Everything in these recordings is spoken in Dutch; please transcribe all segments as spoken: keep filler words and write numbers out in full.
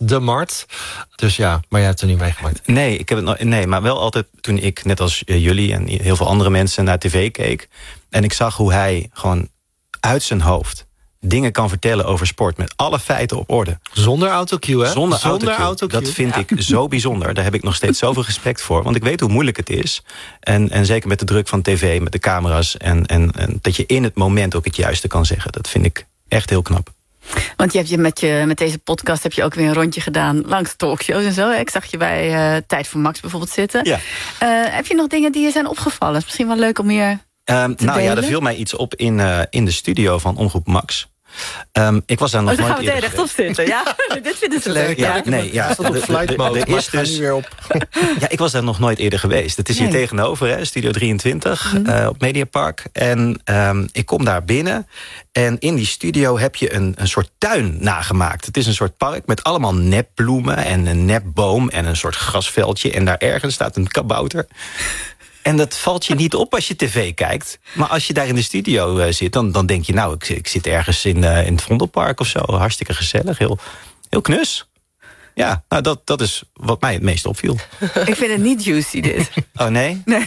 de Mart. Dus ja, maar jij hebt er niet meegemaakt. Nee, ik heb het nog, nee, maar wel altijd toen ik, net als jullie en heel veel andere mensen, naar tv keek. En ik zag hoe hij gewoon uit zijn hoofd dingen kan vertellen over sport met alle feiten op orde. Zonder autocue, hè? Zonder, Zonder autocue. autocue. Dat vind ja. ik zo bijzonder. Daar heb ik nog steeds zoveel respect voor. Want ik weet hoe moeilijk het is. En, en zeker met de druk van tv, met de camera's. En, en, en dat je in het moment ook het juiste kan zeggen. Dat vind ik echt heel knap. Want je hebt je met, je met deze podcast heb je ook weer een rondje gedaan langs talkshows en zo. Ik zag je bij uh, Tijd voor Max bijvoorbeeld zitten. Ja. Uh, heb je nog dingen die je zijn opgevallen? Is misschien wel leuk om hier um, te Nou delen? ja, er viel mij iets op in, uh, in de studio van Omroep Max. Um, ik was daar nog oh, dan nooit gaan we eerder meteen rechtop zitten. Ja, dit vinden ze leuk. Ja, Ja. nee, ja. op flight mode, er maar is ik ga dus nu weer op. Ja, ik was daar nog nooit eerder geweest. Het is hier Nee. tegenover, hè, Studio drieëntwintig, Mm-hmm. uh, op Mediapark. En um, ik kom daar binnen. En in die studio heb je een, een soort tuin nagemaakt. Het is een soort park met allemaal nepbloemen en een nepboom en een soort grasveldje. En daar ergens staat een kabouter. En dat valt je niet op als je tv kijkt. Maar als je daar in de studio uh, zit, dan, dan denk je... nou, ik, ik zit ergens in, uh, in het Vondelpark of zo. Hartstikke gezellig, heel, heel knus. Ja, nou, dat, dat is wat mij het meest opviel. Ik vind het niet juicy, dit. Oh, nee? Nee.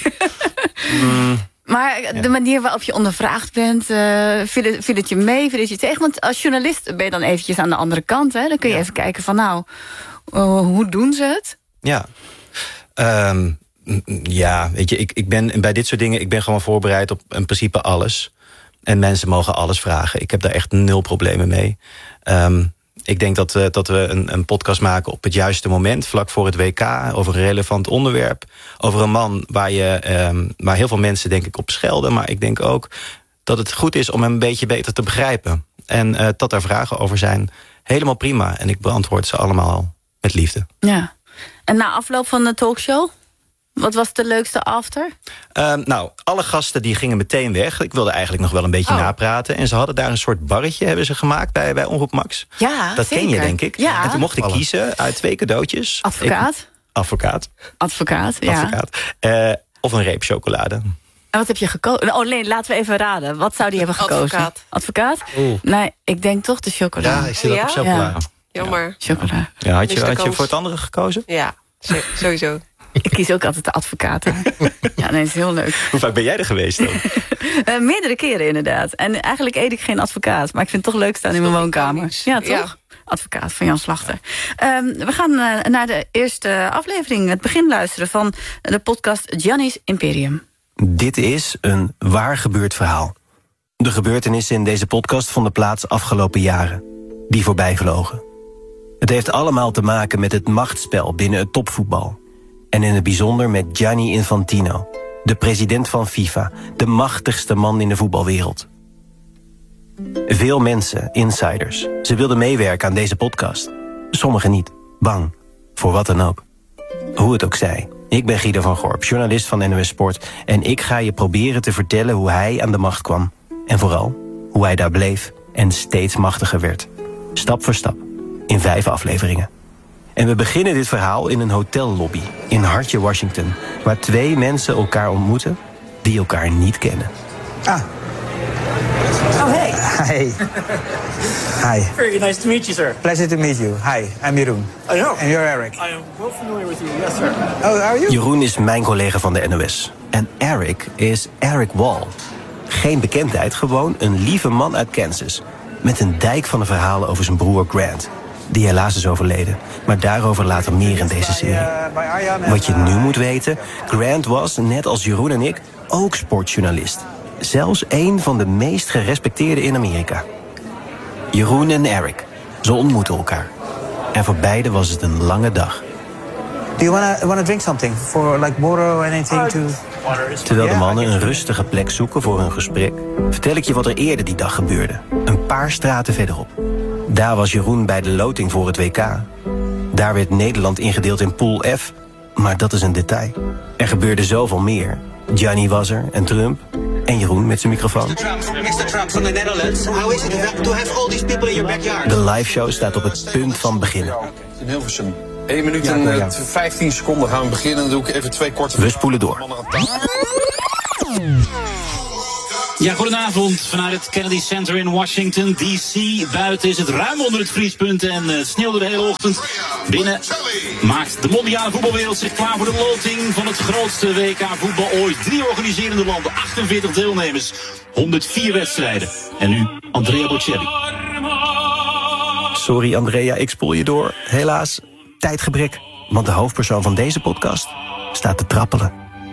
Mm, Maar Ja. de manier waarop je ondervraagd bent, uh, viel, het, viel het je mee, viel het je tegen? Want als journalist ben je dan eventjes aan de andere kant. Hè? Dan kun je Ja. even kijken van nou, uh, hoe doen ze het? ja. Um, ja, weet je, ik, ik ben bij dit soort dingen... ik ben gewoon voorbereid op in principe alles. En mensen mogen alles vragen. Ik heb daar echt nul problemen mee. Um, ik denk dat, uh, dat we een, een podcast maken op het juiste moment... vlak voor het W K, over een relevant onderwerp. Over een man waar, je, um, waar heel veel mensen denk ik op schelden. Maar ik denk ook dat het goed is om hem een beetje beter te begrijpen. En uh, dat er vragen over zijn, helemaal prima. En ik beantwoord ze allemaal met liefde. Ja. En na afloop van de talkshow, wat was de leukste after? Um, nou, alle gasten die gingen meteen weg. Ik wilde eigenlijk nog wel een beetje Oh. napraten. En ze hadden daar een soort barretje hebben ze gemaakt bij, bij Omroep Max. Ja, Dat zeker. ken je, denk ik. Ja. En toen mocht ik Alle. kiezen uit twee cadeautjes. Advocaat? Ik, advocaat. Advocaat, ja. Advocaat. Uh, of een reep chocolade. En wat heb je gekozen? Oh nee, laten we even raden. Wat zou die hebben gekozen? Advocaat. Advocaat? Oeh. Nee, ik denk toch de chocola. Ja, ik zit ook Ja? op chocola. Ja. Jammer. Chocola. Ja, had, je, Miste had je kans. voor het andere gekozen? Ja, zo- sowieso. Ik kies ook altijd de advocaat. Hè. Ja, nee, is heel leuk. Hoe vaak ben jij er geweest dan? Uh, meerdere keren inderdaad. En eigenlijk eet ik geen advocaat. Maar ik vind het toch leuk staan in mijn woonkamer. iconisch. Ja, toch? Ja. Advocaat van Jan Slachter. Um, we gaan uh, naar de eerste aflevering. Het begin luisteren van de podcast Gianni's Imperium. Dit is een waar gebeurd verhaal. De gebeurtenissen in deze podcast vonden plaats afgelopen jaren. Die voorbij vlogen. Het heeft allemaal te maken met het machtsspel binnen het topvoetbal. En in het bijzonder met Gianni Infantino, de president van FIFA, de machtigste man in de voetbalwereld. Veel mensen, insiders, ze wilden meewerken aan deze podcast. Sommigen niet, bang, voor wat dan ook. Hoe het ook zij, ik ben Guido van Gorp, journalist van N O S Sport... en ik ga je proberen te vertellen hoe hij aan de macht kwam. En vooral, hoe hij daar bleef en steeds machtiger werd. Stap voor stap, in vijf afleveringen. En we beginnen dit verhaal in een hotellobby in Hartje, Washington... waar twee mensen elkaar ontmoeten die elkaar niet kennen. Ah. Oh, hey. Hi. Hi. Very nice to meet you, sir. Pleasure to meet you. Hi, I'm Jeroen. I know. And you're Eric. I am well familiar with you. Yes, sir. Oh, are you? Jeroen is mijn collega van de N O S. En Eric is Eric Wall. Geen bekendheid, gewoon een lieve man uit Kansas. Met een dijk van de verhalen over zijn broer Grant... die helaas is overleden. Maar daarover later meer in deze serie. Uh, by Arjan and, Wat je nu uh, moet weten... Grant was, net als Jeroen en ik, ook sportjournalist. Zelfs een van de meest gerespecteerde in Amerika. Jeroen en Eric, ze ontmoeten elkaar. En voor beiden was het een lange dag. Do you wanna, wanna drink something? For like water or anything to... Water is Terwijl de Ja, mannen ik- een rustige plek zoeken voor hun gesprek... vertel ik je wat er eerder die dag gebeurde. Een paar straten verderop. Daar was Jeroen bij de loting voor het W K. Daar werd Nederland ingedeeld in Pool F. Maar dat is een detail. Er gebeurde zoveel meer. Gianni was er en Trump. En Jeroen met zijn microfoon. mister Trump from the Netherlands. How is it to have all these people in your backyard? De liveshow staat op het punt van beginnen. In Hilversum. één minuut en Ja, ja. uh, vijftien seconden gaan we beginnen. Dan doe ik even twee korte... We spoelen door. mannen aan tafel. Ja, goedenavond vanuit het Kennedy Center in Washington, D C. Buiten is het ruim onder het vriespunt en het sneeuwde de hele ochtend. Binnen maakt de mondiale voetbalwereld zich klaar voor de loting van het grootste W K voetbal ooit. Drie organiserende landen, achtenveertig deelnemers, honderdvier wedstrijden. En nu Andrea Bocelli. Sorry Andrea, ik spoel je door. Helaas, tijdgebrek. Want de hoofdpersoon van deze podcast staat te trappelen.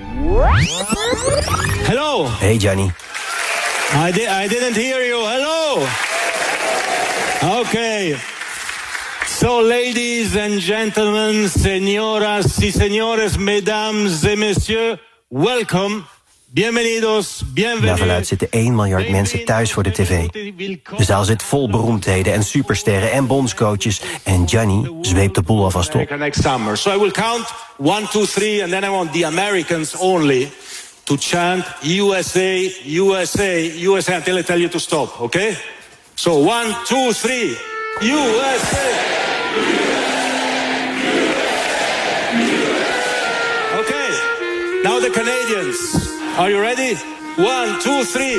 Hello. Hey Gianni. I, di I didn't hear you. Hello. Okay. So, ladies and gentlemen, señoras y señores, mesdames et messieurs, welcome. Bienvenidos, bienvenidos. Naar verluidt zitten één miljard mensen thuis voor de tv. De zaal zit vol beroemdheden en supersterren en bondscoaches. En Gianni zweept de boel alvast op. Next summer. So I will count one, two, three, and then I want the Americans only to chant U S A, U S A, U S A until I tell you to stop, okay? So one, two, three, U S A. Okay, now the Canadians. Are you ready? One, two, three.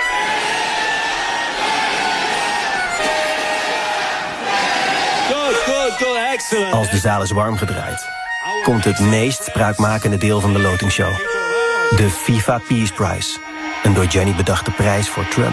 Good, good, good, excellent. Als de zaal is warm gedraaid, komt het meest spraakmakende deel van de lotingshow. De FIFA Peace Prize. Een door Gianni bedachte prijs voor Trump.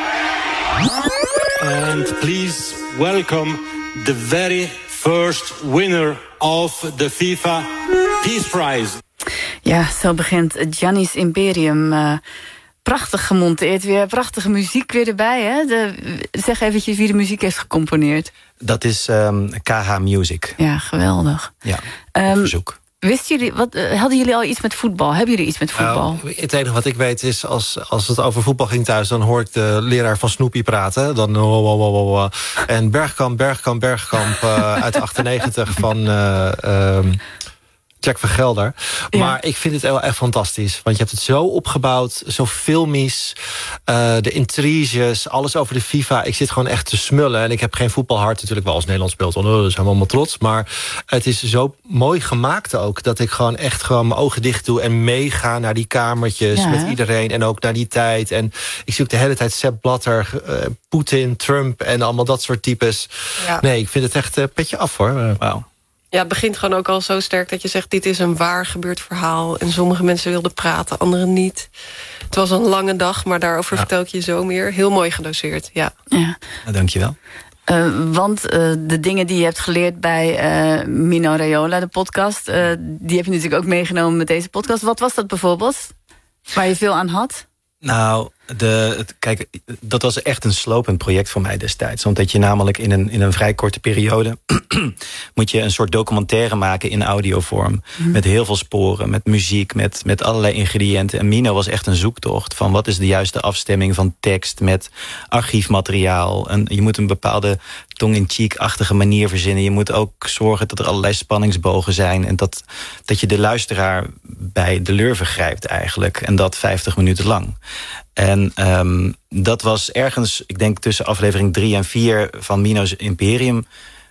And please welcome the very first winner of the FIFA Peace Prize. Ja, zo begint Gianni's Imperium. Uh, prachtig gemonteerd weer, prachtige muziek weer erbij. Hè? De, zeg eventjes wie de muziek heeft gecomponeerd. Dat is um, K H Music. Ja, geweldig. Ja, um, op verzoek. Wisten jullie, wat, uh, hadden jullie al iets met voetbal? Hebben jullie iets met voetbal? Nou, het enige wat ik weet is, als, als het over voetbal ging thuis, dan hoor ik de leraar van Snoopy praten. Dan, oh, oh, oh, oh, oh. En Bergkamp, Bergkamp, Bergkamp uh, uit de achtennegentig van Uh, um, Jack van Gelder. Ja. Maar ik vind het wel echt fantastisch. Want je hebt het zo opgebouwd, zo filmisch. Uh, de intriges, alles over de FIFA. Ik zit gewoon echt te smullen. En ik heb geen voetbalhart natuurlijk wel als Nederland speelt. Want oh, daar zijn we allemaal trots. Maar het is zo mooi gemaakt ook. Dat ik gewoon echt gewoon mijn ogen dicht doe. En meega naar die kamertjes ja, met hè? iedereen. En ook naar die tijd. En ik zie ook de hele tijd Sepp Blatter, uh, Poetin, Trump en allemaal dat soort types. Ja. Nee, ik vind het echt een uh, petje af hoor. Uh, Wauw. Ja, het begint gewoon ook al zo sterk dat je zegt, dit is een waar gebeurd verhaal. En sommige mensen wilden praten, anderen niet. Het was een lange dag, maar daarover ja. vertel ik je zo meer. Heel mooi gedoseerd, ja. ja. Nou, dank je wel. Uh, want uh, de dingen die je hebt geleerd bij uh, Mino Raiola, de podcast, Uh, die heb je natuurlijk ook meegenomen met deze podcast. Wat was dat bijvoorbeeld? Waar je veel aan had? Nou, de, het, kijk, dat was echt een slopend project voor mij destijds. Omdat je namelijk in een, in een vrij korte periode moet je een soort documentaire maken in audiovorm. Mm. Met heel veel sporen, met muziek, met, met allerlei ingrediënten. En Mino was echt een zoektocht van wat is de juiste afstemming van tekst met archiefmateriaal. En je moet een bepaalde tong-in-cheek-achtige manier verzinnen. Je moet ook zorgen dat er allerlei spanningsbogen zijn. En dat, dat je de luisteraar bij de lur vergrijpt eigenlijk. En dat vijftig minuten lang. En um, dat was ergens, ik denk tussen aflevering drie en vier van Mino's Imperium,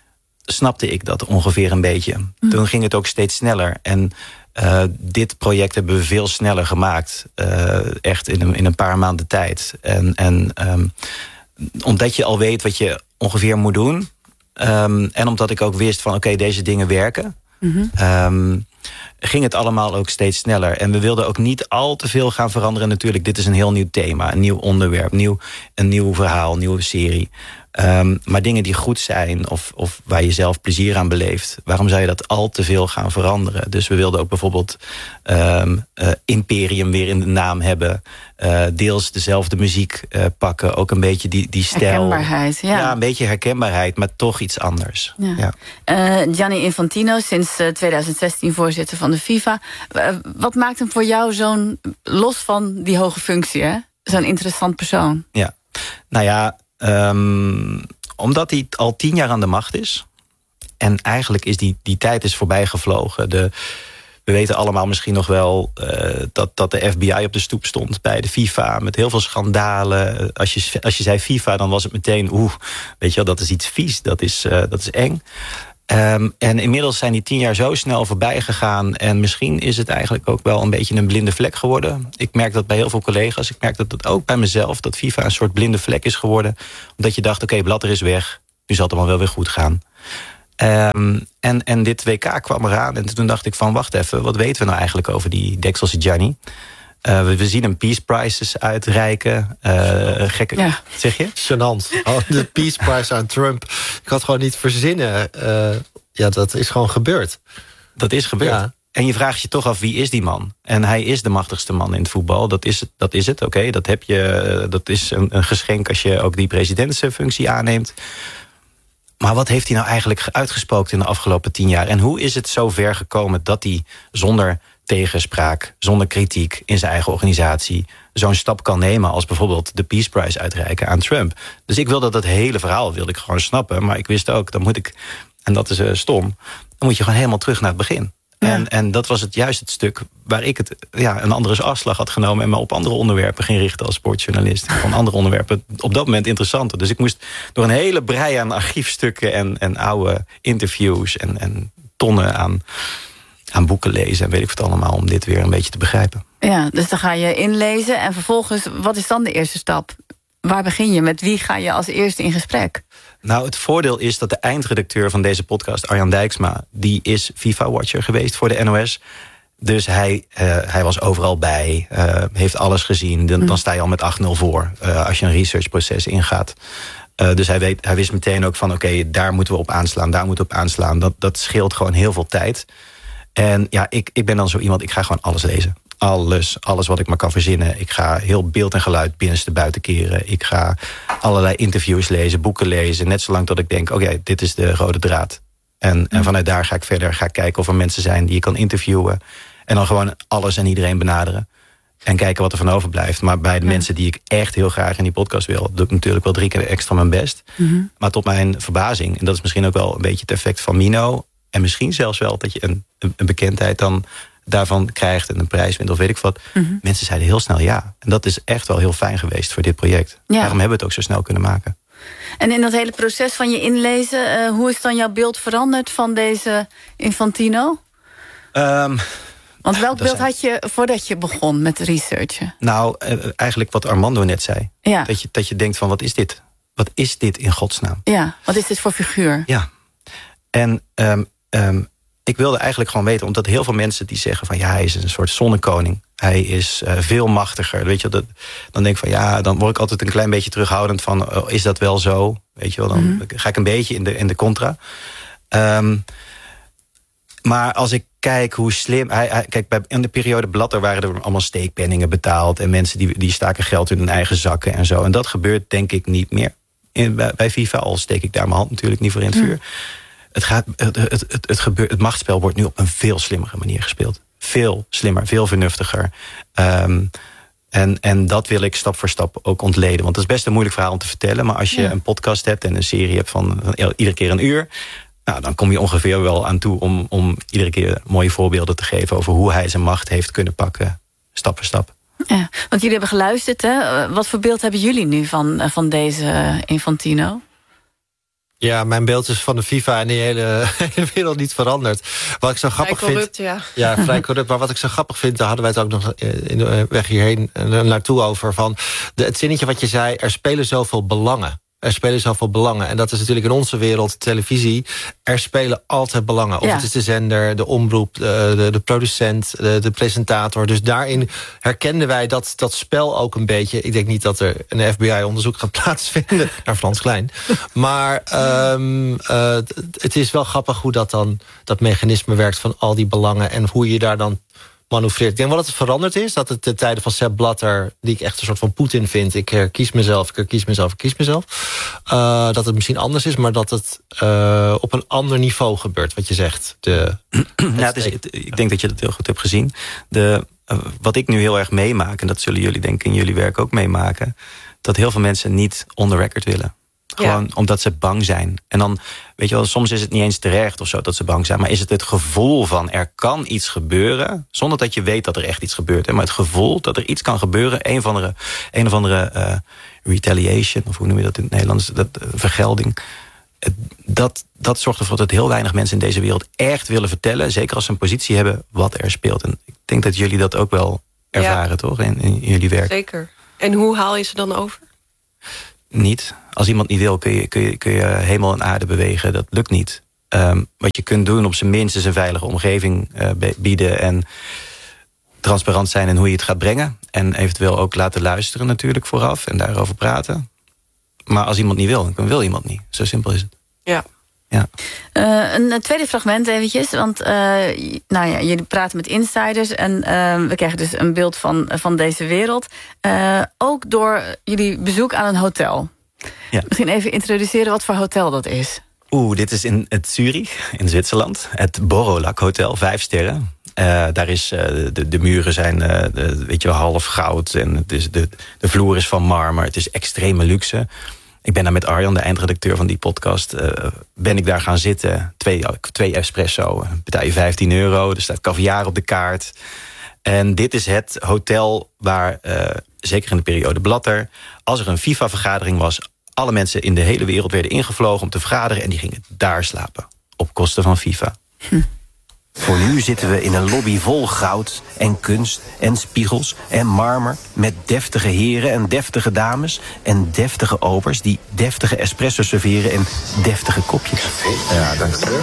snapte ik dat ongeveer een beetje. Mm. Toen ging het ook steeds sneller. En uh, dit project hebben we veel sneller gemaakt. Uh, echt in een, in een paar maanden tijd. En, en um, omdat je al weet wat je ongeveer moet doen. Um, en omdat ik ook wist van oké, okay, deze dingen werken. Mm-hmm. Um, ging het allemaal ook steeds sneller. En we wilden ook niet al te veel gaan veranderen. Natuurlijk, dit is een heel nieuw thema, een nieuw onderwerp, nieuw, een nieuw verhaal, een nieuwe serie. Um, maar dingen die goed zijn of, of waar je zelf plezier aan beleeft, waarom zou je dat al te veel gaan veranderen? Dus we wilden ook bijvoorbeeld um, uh, Imperium weer in de naam hebben. Uh, deels dezelfde muziek uh, pakken. Ook een beetje die, die stijl. Herkenbaarheid, ja. Ja, een beetje herkenbaarheid, maar toch iets anders. Ja. Ja. Uh, Gianni Infantino, sinds uh, twintig zestien voorzitter van de FIFA. Uh, wat maakt hem voor jou zo'n, los van die hoge functie, hè? Zo'n interessant persoon? Ja, nou ja, Um, omdat hij al tien jaar aan de macht is. En eigenlijk is die, die tijd is voorbij gevlogen. De, we weten allemaal misschien nog wel uh, dat, dat de F B I op de stoep stond bij de FIFA. Met heel veel schandalen. Als je, als je zei FIFA, dan was het meteen, oeh, weet je wel, dat is iets vies. Dat is, uh, dat is eng. Um, en inmiddels zijn die tien jaar zo snel voorbij gegaan. En misschien is het eigenlijk ook wel een beetje een blinde vlek geworden. Ik merk dat bij heel veel collega's. Ik merk dat het ook bij mezelf. Dat FIFA een soort blinde vlek is geworden. Omdat je dacht, oké, okay, Blatter is weg. Nu zal het allemaal wel weer goed gaan. Um, en, en dit W K kwam eraan. En toen dacht ik van, wacht even. Wat weten we nou eigenlijk over die Dekselse Gianni? Uh, we, we zien hem Peace Prizes uitreiken. Uh, gekke, ja. Zeg je? Gênant. Oh, de Peace Prize aan Trump. Ik had gewoon niet verzinnen. Uh, ja, dat is gewoon gebeurd. Dat is gebeurd. Ja. En je vraagt je toch af, wie is die man? En hij is de machtigste man in het voetbal. Dat is, dat is het, oké. Okay. Dat heb je. Dat is een, een geschenk als je ook die presidentsfunctie aanneemt. Maar wat heeft hij nou eigenlijk uitgespookt in de afgelopen tien jaar? En hoe is het zo ver gekomen dat hij zonder tegenspraak, zonder kritiek in zijn eigen organisatie zo'n stap kan nemen als bijvoorbeeld de Peace Prize uitreiken aan Trump? Dus ik wilde dat hele verhaal wilde ik gewoon snappen. Maar ik wist ook, dan moet ik, en dat is uh, stom, dan moet je gewoon helemaal terug naar het begin. Ja. En, en dat was het juist het stuk waar ik het, ja, een andere afslag had genomen en me op andere onderwerpen ging richten als sportjournalist. Van andere onderwerpen op dat moment interessanter. Dus ik moest door een hele brei aan archiefstukken en, en oude interviews en, en tonnen aan, aan boeken lezen en weet ik wat allemaal om dit weer een beetje te begrijpen. Ja, dus dan ga je inlezen en vervolgens, wat is dan de eerste stap? Waar begin je? Met wie ga je als eerste in gesprek? Nou, het voordeel is dat de eindredacteur van deze podcast, Arjan Dijksma, die is FIFA-watcher geweest voor de N O S. Dus hij, uh, hij was overal bij, uh, heeft alles gezien. Dan, dan sta je al met acht nul voor uh, als je een researchproces ingaat. Uh, dus hij, weet, hij wist meteen ook van, oké, okay, daar moeten we op aanslaan, daar moeten we op aanslaan. Dat, dat scheelt gewoon heel veel tijd. En ja, ik, ik ben dan zo iemand, ik ga gewoon alles lezen. Alles, alles wat ik maar kan verzinnen. Ik ga heel beeld en geluid binnenste buiten keren. Ik ga allerlei interviews lezen, boeken lezen. Net zolang dat ik denk, oké, okay, dit is de rode draad. En, mm. en vanuit daar ga ik verder ga ik kijken of er mensen zijn die je kan interviewen. En dan gewoon alles en iedereen benaderen. En kijken wat er van overblijft. Maar bij de ja. mensen die ik echt heel graag in die podcast wil, doe ik natuurlijk wel drie keer extra mijn best. Mm-hmm. Maar tot mijn verbazing, en dat is misschien ook wel een beetje het effect van Mino. En misschien zelfs wel dat je een, een bekendheid dan daarvan krijgt en een prijs wint of weet ik wat. Mm-hmm. Mensen zeiden heel snel ja. En dat is echt wel heel fijn geweest voor dit project. Ja. Daarom hebben we het ook zo snel kunnen maken. En in dat hele proces van je inlezen, uh, hoe is dan jouw beeld veranderd van deze Infantino? Um, Want welk beeld zijn... had je voordat je begon met researchen? Nou, uh, eigenlijk wat Armando net zei. Ja. Dat je, dat je denkt van, wat is dit? Wat is dit in godsnaam? Ja, wat is dit voor figuur? Ja. En um, um, ik wilde eigenlijk gewoon weten, omdat heel veel mensen die zeggen van ja, hij is een soort zonnekoning. Hij is uh, veel machtiger. Weet je, dat, dan denk ik van ja, dan word ik altijd een klein beetje terughoudend van, oh, is dat wel zo? Weet je wel, dan mm-hmm. ga ik een beetje in de, in de contra. Um, maar als ik kijk hoe slim hij, hij kijk, bij, in de periode Blatter waren er allemaal steekpenningen betaald en mensen die, die staken geld in hun eigen zakken en zo. En dat gebeurt denk ik niet meer in, bij, bij FIFA, al steek ik daar mijn hand natuurlijk niet voor in het vuur. Mm. Het, gaat, het, het, het, het, gebeurt, het machtsspel wordt nu op een veel slimmere manier gespeeld. Veel slimmer, veel vernuftiger. Um, en, en dat wil ik stap voor stap ook ontleden. Want het is best een moeilijk verhaal om te vertellen. Maar als je ja. een podcast hebt en een serie hebt van iedere keer een uur, nou, dan kom je ongeveer wel aan toe om, om iedere keer mooie voorbeelden te geven over hoe hij zijn macht heeft kunnen pakken, stap voor stap. Ja, want jullie hebben geluisterd, hè? Wat voor beeld hebben jullie nu van, van deze Infantino? Ja, mijn beeld is van de FIFA en die hele, hele wereld niet veranderd. Wat ik zo grappig vrij corrupt, vind, ja. Ja, vrij corrupt. Maar wat ik zo grappig vind, daar hadden wij het ook nog in de weg hierheen naartoe over. Van de, het zinnetje wat je zei, er spelen zoveel belangen. Er spelen zoveel belangen. En dat is natuurlijk in onze wereld, televisie. Er spelen altijd belangen. Of ja. het is de zender, de omroep, de, de, de producent, de, de presentator. Dus daarin herkenden wij dat, dat spel ook een beetje. Ik denk niet dat er een F B I-onderzoek gaat plaatsvinden naar Frans Klein. Maar um, uh, het is wel grappig hoe dat dan, dat mechanisme werkt van al die belangen. En hoe je daar dan manoeuvreert. Ik denk wel dat het veranderd is. Dat het de tijden van Sepp Blatter, die ik echt een soort van Poetin vind. Ik herkies mezelf, ik herkies mezelf, ik kies mezelf. Uh, dat het misschien anders is, maar dat het uh, op een ander niveau gebeurt, wat je zegt. De, ja, het is, het, ik denk dat je dat heel goed hebt gezien. De, uh, wat ik nu heel erg meemaak, en dat zullen jullie denk ik in jullie werk ook meemaken, dat heel veel mensen niet on the record willen. Gewoon ja. omdat ze bang zijn. En dan, weet je wel, soms is het niet eens terecht of zo dat ze bang zijn. Maar is het het gevoel van er kan iets gebeuren, zonder dat je weet dat er echt iets gebeurt. Hè? Maar het gevoel dat er iets kan gebeuren, een of andere, een of andere uh, retaliation, of hoe noem je dat in het Nederlands, dat, uh, vergelding. dat, dat zorgt ervoor dat heel weinig mensen in deze wereld echt willen vertellen, zeker als ze een positie hebben, wat er speelt. En ik denk dat jullie dat ook wel ervaren, ja. toch? In, in jullie werk. Zeker. En hoe haal je ze dan over? Niet. Als iemand niet wil, kun je, kun je, kun je hemel en aarde bewegen. Dat lukt niet. Um, wat je kunt doen, op zijn minst is een veilige omgeving uh, bieden en transparant zijn in hoe je het gaat brengen. En eventueel ook laten luisteren natuurlijk vooraf en daarover praten. Maar als iemand niet wil, dan wil iemand niet. Zo simpel is het. Ja. Ja. Uh, een tweede fragment eventjes, want uh, nou ja, jullie praten met insiders en uh, we krijgen dus een beeld van, van deze wereld. Uh, ook door jullie bezoek aan een hotel. Ja. Misschien even introduceren wat voor hotel dat is. Oeh, dit is in het Zurich, in Zwitserland. Het Borolak Hotel, vijf sterren. Uh, daar is, uh, de, de muren zijn uh, de, weet je wel, half goud en het is de, de vloer is van marmer. Het is extreme luxe. Ik ben daar met Arjan, de eindredacteur van die podcast, Uh, ben ik daar gaan zitten. Twee, twee espresso, betaal je vijftien euro. Er staat caviar op de kaart. En dit is het hotel waar, uh, zeker in de periode Blatter, als er een FIFA-vergadering was, alle mensen in de hele wereld werden ingevlogen om te vergaderen en die gingen daar slapen. Op kosten van FIFA. Hm. Voor nu zitten we in een lobby vol goud en kunst en spiegels en marmer, met deftige heren en deftige dames en deftige obers die deftige espresso serveren en deftige kopjes. Ja, dank je.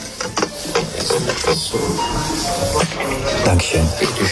Dank je.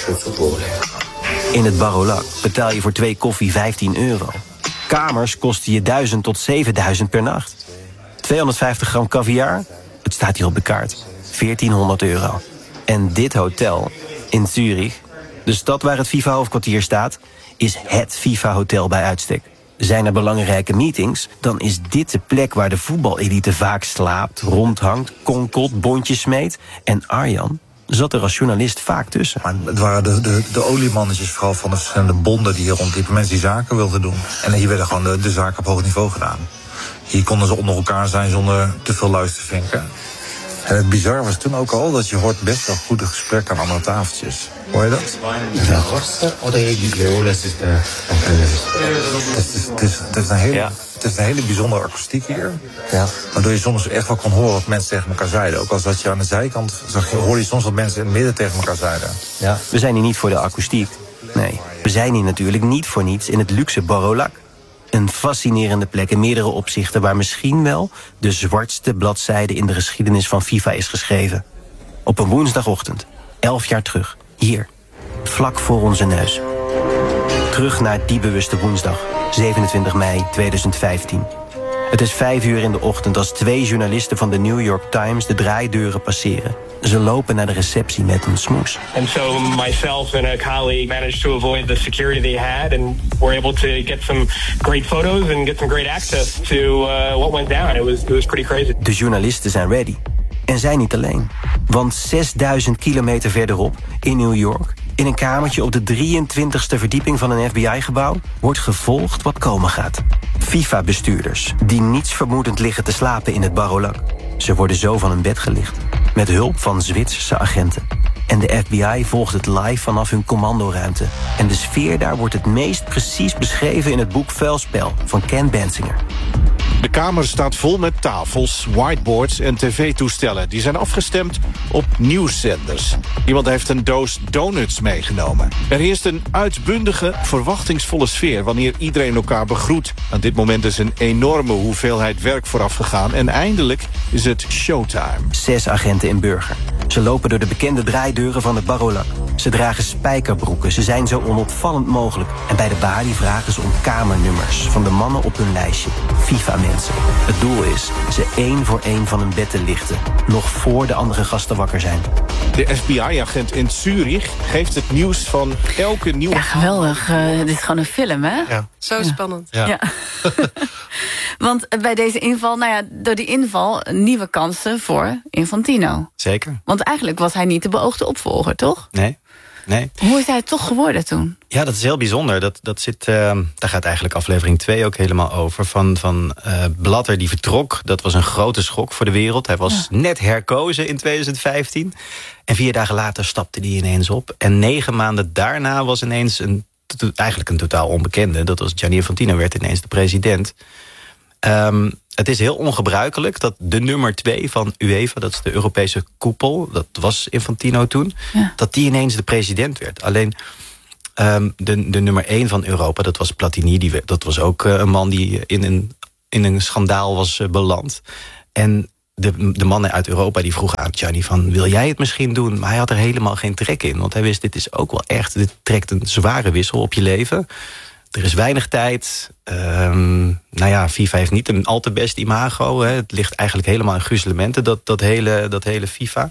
In het Barolak betaal je voor twee koffie vijftien euro. Kamers kosten je duizend tot zevenduizend per nacht. tweehonderdvijftig gram caviar, het staat hier op de kaart, veertienhonderd euro. En dit hotel in Zurich, de stad waar het FIFA-hoofdkwartier staat, is het FIFA-hotel bij uitstek. Zijn er belangrijke meetings, dan is dit de plek waar de voetbalelite vaak slaapt, rondhangt, konkelt, bondjes smeet. En Arjan zat er als journalist vaak tussen. Maar het waren de, de, de oliemannetjes vooral van de verschillende bonden die hier rondliepen. Mensen die zaken wilden doen. En hier werden gewoon de, de zaken op hoog niveau gedaan. Hier konden ze onder elkaar zijn zonder te veel luistervinken. En het bizar was toen ook al dat je hoort best wel goede gesprekken aan andere tafeltjes. Hoor je dat? Ja. Het is, het is, het is een hele, ja. Het is een hele bijzondere akoestiek hier. Ja. Waardoor je soms echt wel kon horen wat mensen tegen elkaar zeiden. Ook als dat je aan de zijkant zag, hoorde je soms wat mensen in het midden tegen elkaar zeiden. Ja. We zijn hier niet voor de akoestiek. Nee, we zijn hier natuurlijk niet voor niets in het luxe Barolak. Een fascinerende plek in meerdere opzichten waar misschien wel de zwartste bladzijde in de geschiedenis van FIFA is geschreven. Op een woensdagochtend, elf jaar terug, hier, vlak voor onze neus. Terug naar die bewuste woensdag, zevenentwintig mei tweeduizend vijftien. Het is vijf uur in de ochtend als twee journalisten van de New York Times de draaideuren passeren. Ze lopen naar de receptie met een smoes. And so myself and a colleague managed to avoid the security they had and were able to get some great photos and get some great access to uh, what went down. It was, it was pretty crazy. De journalisten zijn ready. En zij niet alleen. Want zesduizend kilometer verderop, in New York, in een kamertje op de drieëntwintigste verdieping van een F B I-gebouw, wordt gevolgd wat komen gaat. FIFA-bestuurders, die niets vermoedend liggen te slapen in het Barolak. Ze worden zo van hun bed gelicht, met hulp van Zwitserse agenten. En de F B I volgt het live vanaf hun commandoruimte. En de sfeer daar wordt het meest precies beschreven in het boek Vuilspel van Ken Bensinger. De kamer staat vol met tafels, whiteboards en tv-toestellen. Die zijn afgestemd op nieuwszenders. Iemand heeft een doos donuts meegenomen. Er heerst een uitbundige, verwachtingsvolle sfeer wanneer iedereen elkaar begroet. Aan dit moment is een enorme hoeveelheid werk vooraf gegaan en eindelijk is het showtime. Zes agenten in burger. Ze lopen door de bekende draaideuren van het Barolak. Ze dragen spijkerbroeken, ze zijn zo onopvallend mogelijk. En bij de balie vragen ze om kamernummers van de mannen op hun lijstje. FIFA-mensen. Het doel is ze één voor één van hun bed te lichten. Nog voor de andere gasten wakker zijn. De F B I-agent in Zurich geeft het nieuws van elke nieuwe... Ja, geweldig. Uh, dit is gewoon een film, hè? Ja. Zo spannend. Ja. ja. Want bij deze inval, nou ja, door die inval nieuwe kansen voor Infantino. Zeker. Want eigenlijk was hij niet de beoogde opvolger, toch? Nee. Nee. Hoe is hij toch geworden toen? Ja, dat is heel bijzonder. Dat, dat zit, uh, daar gaat eigenlijk aflevering twee ook helemaal over. Van, van uh, Blatter die vertrok. Dat was een grote schok voor de wereld. Hij was ja. net herkozen in tweeduizend vijftien. En vier dagen later stapte hij ineens op. En negen maanden daarna was ineens een, eigenlijk een totaal onbekende. Dat was Gianni Infantino, werd ineens de president. Um, het is heel ongebruikelijk dat de nummer twee van UEFA... dat is de Europese koepel, dat was Infantino toen... Ja. dat die ineens de president werd. Alleen um, de, de nummer één van Europa, dat was Platini. Die, dat was ook uh, een man die in een, in een schandaal was uh, beland. En de, de mannen uit Europa die vroegen aan Gianni van... wil jij het misschien doen? Maar hij had er helemaal geen trek in. Want hij wist, dit is ook wel echt... dit trekt een zware wissel op je leven... Er is weinig tijd. Um, nou ja, FIFA heeft niet een al te best imago. Hè. Het ligt eigenlijk helemaal in gruzelementen, dat, dat, hele, dat hele FIFA.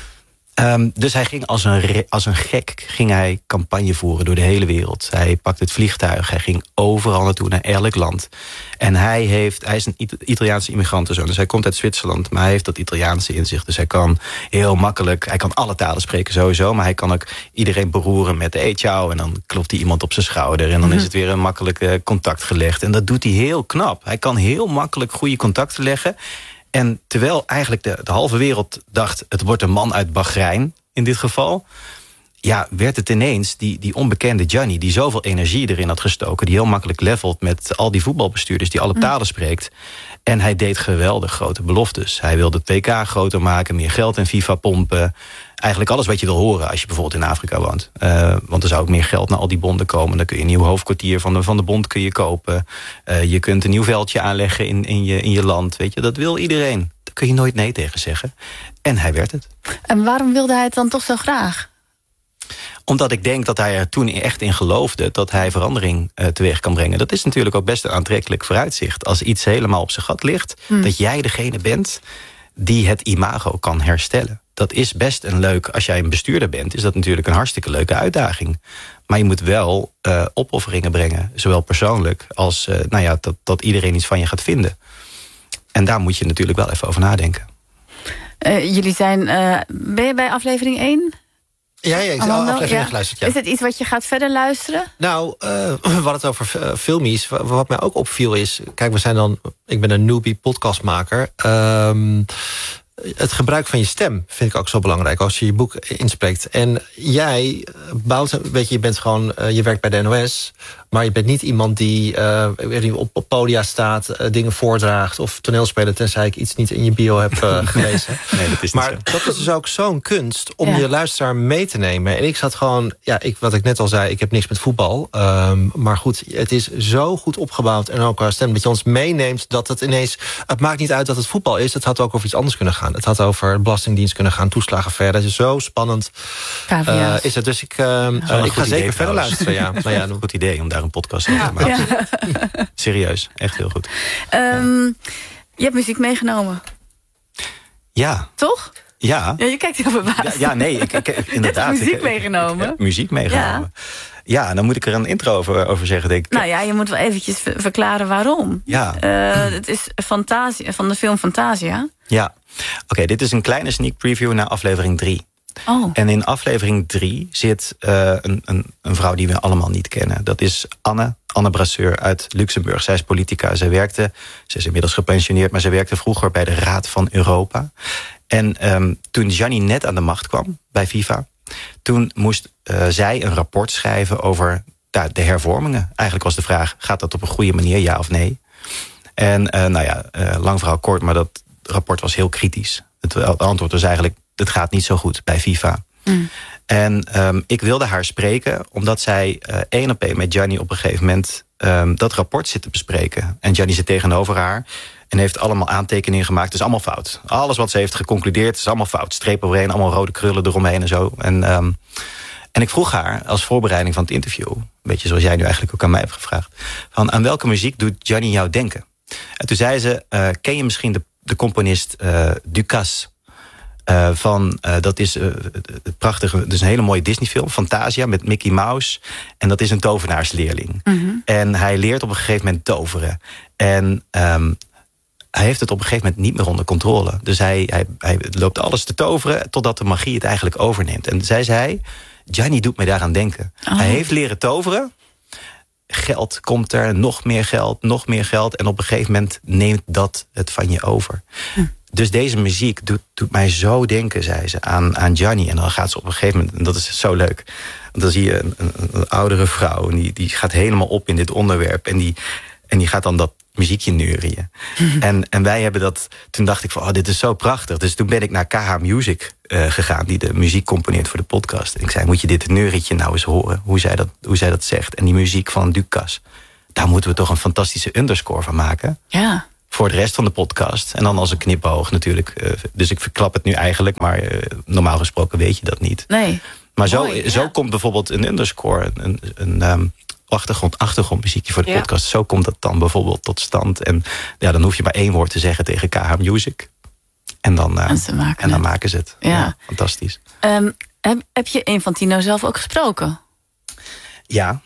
Um, dus hij ging als een, re, als een gek ging hij campagne voeren door de hele wereld. Hij pakte het vliegtuig, hij ging overal naartoe, naar elk land. En hij, heeft, hij is een Italiaanse immigrantenzoon, dus hij komt uit Zwitserland... maar hij heeft dat Italiaanse in zich. Dus hij kan heel makkelijk, hij kan alle talen spreken sowieso... maar hij kan ook iedereen beroeren met hey, ciao... en dan klopt hij iemand op zijn schouder... en dan mm-hmm. is het weer een makkelijk contact gelegd. En dat doet hij heel knap. Hij kan heel makkelijk goede contacten leggen... En terwijl eigenlijk de, de halve wereld dacht... het wordt een man uit Bahrein in dit geval... ja, werd het ineens die, die onbekende Gianni... die zoveel energie erin had gestoken... die heel makkelijk levelt met al die voetbalbestuurders... die alle talen spreekt. En hij deed geweldig grote beloftes. Hij wilde het W K groter maken, meer geld in FIFA pompen... Eigenlijk alles wat je wil horen als je bijvoorbeeld in Afrika woont. Uh, want er zou ook meer geld naar al die bonden komen. Dan kun je een nieuw hoofdkwartier van de, van de bond kun je kopen. Uh, je kunt een nieuw veldje aanleggen in, in, je, in je land. Weet je, dat wil iedereen. Daar kun je nooit nee tegen zeggen. En hij werd het. En waarom wilde hij het dan toch zo graag? Omdat ik denk dat hij er toen echt in geloofde... dat hij verandering uh, teweeg kan brengen. Dat is natuurlijk ook best een aantrekkelijk vooruitzicht. Als iets helemaal op zijn gat ligt... Hmm. dat jij degene bent die het imago kan herstellen. Dat is best een leuk, als jij een bestuurder bent... is dat natuurlijk een hartstikke leuke uitdaging. Maar je moet wel uh, opofferingen brengen. Zowel persoonlijk als uh, nou ja, dat, dat iedereen iets van je gaat vinden. En daar moet je natuurlijk wel even over nadenken. Uh, jullie zijn... Uh, ben je bij aflevering één? Ja, ja, ik heb aflevering ja. geluisterd. Ja. Is het iets wat je gaat verder luisteren? Nou, uh, we hadden het over uh, filmies. Wat mij ook opviel is... Kijk, we zijn dan... Ik ben een newbie podcastmaker... Um, het gebruik van je stem vind ik ook zo belangrijk als je je boek inspreekt. En jij bouwt, weet je, je bent gewoon, uh, je werkt bij de N O S, maar je bent niet iemand die uh, op, op podia staat, uh, dingen voordraagt of toneelspelen, tenzij ik iets niet in je bio heb uh, gelezen. Nee, dat is maar niet zo. Dat is dus ook zo'n kunst om ja. je luisteraar mee te nemen. En ik zat gewoon, ja, ik, wat ik net al zei, ik heb niks met voetbal. Um, maar goed, het is zo goed opgebouwd en ook qua stem dat je ons meeneemt dat het ineens, het maakt niet uit dat het voetbal is, het had ook over iets anders kunnen gaan. Het had over de Belastingdienst kunnen gaan, toeslagenaffaire. Dat is zo spannend. Uh, is het dus ik, uh, ja, uh, ik ga zeker verder luisteren. Ja. Nou ja, een goed idee om daar een podcast over te maken. Ja. Serieus, echt heel goed. Um, je hebt muziek meegenomen. Ja. Toch? Ja. Ja, je kijkt heel verbaasd. Ja, ja, nee, ik, ik, ik inderdaad. Je hebt muziek ik, meegenomen. Ik, ik heb muziek meegenomen. Ja. Ja, dan moet ik er een intro over, over zeggen, denk ik. Nou ja, je moet wel eventjes verklaren waarom. Ja. Uh, het is Fantasia, van de film Fantasia. Ja. Oké, okay, dit is een kleine sneak preview naar aflevering drie. Oh. En in aflevering drie zit uh, een, een, een vrouw die we allemaal niet kennen. Dat is Anne, Anne Brasseur uit Luxemburg. Zij is politica. Zij werkte, ze is inmiddels gepensioneerd, maar zij werkte vroeger bij de Raad van Europa. En um, toen Gianni net aan de macht kwam bij FIFA, toen moest uh, zij een rapport schrijven over uh, de hervormingen. Eigenlijk was de vraag, gaat dat op een goede manier, ja of nee? En uh, nou ja, uh, lang verhaal kort, maar dat rapport was heel kritisch. Het, het antwoord was eigenlijk, het gaat niet zo goed bij FIFA. Mm. En um, ik wilde haar spreken, omdat zij uh, één op één met Gianni op een gegeven moment um, dat rapport zit te bespreken. En Gianni zit tegenover haar en heeft allemaal aantekeningen gemaakt. Het is allemaal fout. Alles wat ze heeft geconcludeerd is allemaal fout. Streep overheen, allemaal rode krullen eromheen en zo. En, um, en ik vroeg haar als voorbereiding van het interview, een beetje zoals jij nu eigenlijk ook aan mij hebt gevraagd, van aan welke muziek doet Gianni jou denken? En toen zei ze, uh, ken je misschien de, de componist uh, Ducasse? Uh, van, uh, dat is uh, het prachtige, dus een hele mooie Disney-film, Fantasia, met Mickey Mouse. En dat is een tovenaarsleerling. Mm-hmm. En hij leert op een gegeven moment toveren. En um, hij heeft het op een gegeven moment niet meer onder controle. Dus hij, hij, hij loopt alles te toveren totdat de magie het eigenlijk overneemt. En zij zei, Gianni doet mij daaraan denken. Oh. Hij heeft leren toveren. Geld komt er, nog meer geld, nog meer geld. En op een gegeven moment neemt dat het van je over. Hm. Dus deze muziek doet, doet mij zo denken, zei ze, aan, aan Gianni. En dan gaat ze op een gegeven moment, en dat is zo leuk, want dan zie je een, een, een oudere vrouw, en die, die gaat helemaal op in dit onderwerp. En die, en die gaat dan dat muziekje neurieën. en, en wij hebben dat... Toen dacht ik van, oh, dit is zo prachtig. Dus toen ben ik naar K H Music uh, gegaan... die de muziek componeert voor de podcast. En ik zei, moet je dit neurietje nou eens horen? Hoe zij dat, hoe zij dat zegt. En die muziek van Dukas. Daar moeten we toch een fantastische underscore van maken. Ja. Voor de rest van de podcast. En dan als een knipoog natuurlijk. Uh, dus ik verklap het nu eigenlijk. Maar uh, normaal gesproken weet je dat niet. Nee. Maar zo, Mooi, ja. zo komt bijvoorbeeld een underscore... een, een um, achtergrond, achtergrondmuziekje voor de ja. podcast. Zo komt dat dan bijvoorbeeld tot stand. En ja, dan hoef je maar één woord te zeggen tegen K H Music. En dan, uh, en, ze maken en dan het. maken ze het. Ja. Ja, fantastisch. Um, heb, heb je Infantino zelf ook gesproken? Ja.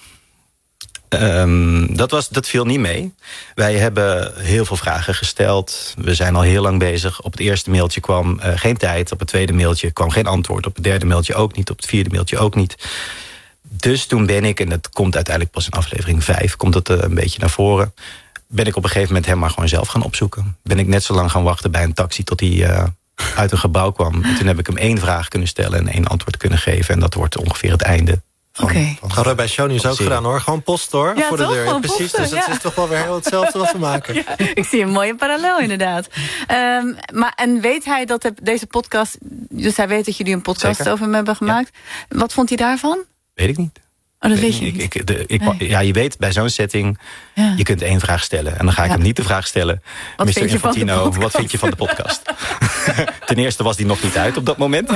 Um, dat, was, dat viel niet mee. Wij hebben heel veel vragen gesteld. We zijn al heel lang bezig. Op het eerste mailtje kwam uh, geen tijd. Op het tweede mailtje kwam geen antwoord. Op het derde mailtje ook niet. Op het vierde mailtje ook niet. Dus toen ben ik, en dat komt uiteindelijk pas in aflevering vijf... komt het uh, een beetje naar voren... ben ik op een gegeven moment hem maar gewoon zelf gaan opzoeken. Ben ik net zo lang gaan wachten bij een taxi... tot hij uh, uit een gebouw kwam. En toen heb ik hem één vraag kunnen stellen... en één antwoord kunnen geven. En dat wordt ongeveer het einde. Oké. Okay. Hadden we bij Shownieuws ook gedaan hoor. Gewoon post hoor. Ja, voor toch? de deur. Gewoon Precies, posten, dus het ja. is toch wel weer heel hetzelfde wat we maken. Ja, ik zie een mooie parallel inderdaad. Um, maar, en weet hij dat deze podcast... Dus hij weet dat jullie een podcast Zeker. over hem hebben gemaakt. Ja. Wat vond hij daarvan? Weet ik niet. Oh, dat weet, weet je niet. Ik, ik, de, ik, nee. Ja, je weet, bij zo'n setting, ja. je kunt één vraag stellen. En dan ga ik ja. hem niet de vraag stellen. Wat mister vind je Infantino, van de wat vind je van de podcast? Ten eerste was die nog niet uit op dat moment.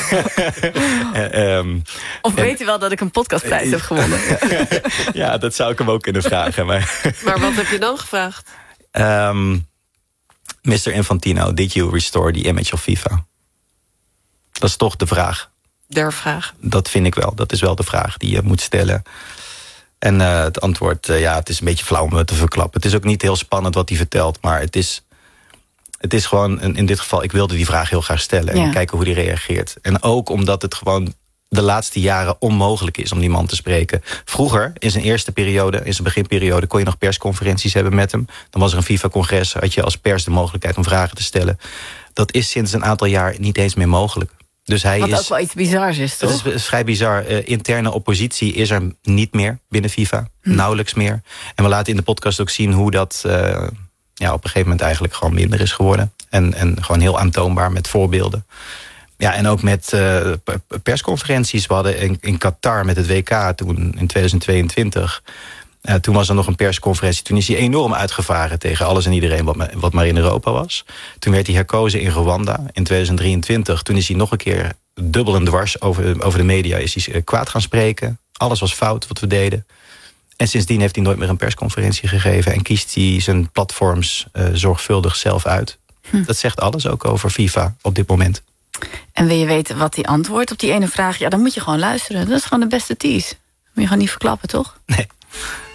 uh, um, of weet hij wel dat ik een podcastprijs heb gewonnen? Ja, dat zou ik hem ook kunnen vragen. Maar, maar wat heb je dan gevraagd? Um, mister Infantino, did you restore the image of FIFA? Dat is toch de vraag. Der vraag. Dat vind ik wel. Dat is wel de vraag die je moet stellen. En uh, het antwoord, uh, ja, het is een beetje flauw om het te verklappen. Het is ook niet heel spannend wat hij vertelt. Maar het is, het is gewoon, in dit geval, ik wilde die vraag heel graag stellen. En ja. kijken hoe hij reageert. En ook omdat het gewoon de laatste jaren onmogelijk is om die man te spreken. Vroeger, in zijn eerste periode, in zijn beginperiode... kon je nog persconferenties hebben met hem. Dan was er een FIFA-congres, had je als pers de mogelijkheid om vragen te stellen. Dat is sinds een aantal jaar niet eens meer mogelijk. Dus hij Wat is, ook wel iets bizars is, toch? Het is vrij bizar. Uh, interne oppositie is er niet meer binnen FIFA. Hm. Nauwelijks meer. En we laten in de podcast ook zien hoe dat uh, ja, op een gegeven moment eigenlijk gewoon minder is geworden. En, en gewoon heel aantoonbaar met voorbeelden. Ja, en ook met uh, persconferenties. We hadden in, in Qatar met het W K toen in twintig tweeëntwintig... Uh, toen was er nog een persconferentie. Toen is hij enorm uitgevaren tegen alles en iedereen wat, wat maar in Europa was. Toen werd hij herkozen in Rwanda in twintig drieëntwintig. Toen is hij nog een keer dubbel en dwars over, over de media is hij uh, kwaad gaan spreken. Alles was fout wat we deden. En sindsdien heeft hij nooit meer een persconferentie gegeven. En kiest hij zijn platforms uh, zorgvuldig zelf uit. Hm. Dat zegt alles ook over FIFA op dit moment. En wil je weten wat hij antwoordt op die ene vraag? Ja, dan moet je gewoon luisteren. Dat is gewoon de beste tease. Moet je gewoon niet verklappen, toch? Nee.